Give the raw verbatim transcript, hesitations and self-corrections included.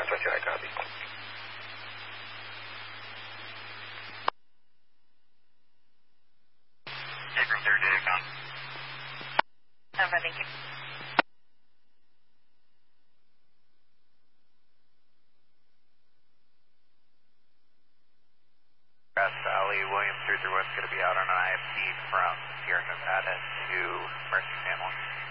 Kansas, I copy. Take room third data con. Okay, thank you. Grass Valley, Williams three three one is going to be out on an I F T from Sierra Nevada to Mercy San Juan.